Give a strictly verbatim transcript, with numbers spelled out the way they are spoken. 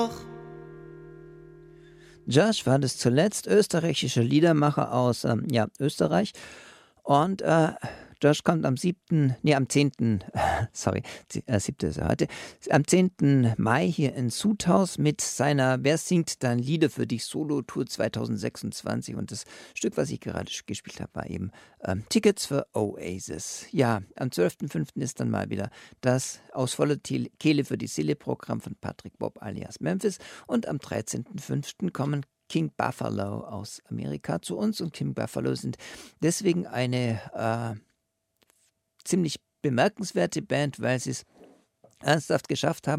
Josh war das zuletzt österreichische Liedermacher aus ähm, ja, Österreich. Und äh, Josh kommt am siebten, nee, am zehnten, sorry, äh, siebte ist er heute, am zehnten Mai hier in Sudhaus mit seiner Wer singt dann Lieder für dich Solo-Tour zwanzig sechsundzwanzig. Und das Stück, was ich gerade gespielt habe, war eben ähm, Tickets für Oasis. Ja, am zwölften fünften ist dann mal wieder das Aus voller Kehle für die Seele-Programm von Patrick Bob alias Memphis. Und am dreizehnten fünften kommen King Buffalo aus Amerika zu uns. Und King Buffalo sind deswegen eine äh, ziemlich bemerkenswerte Band, weil sie es ernsthaft geschafft haben,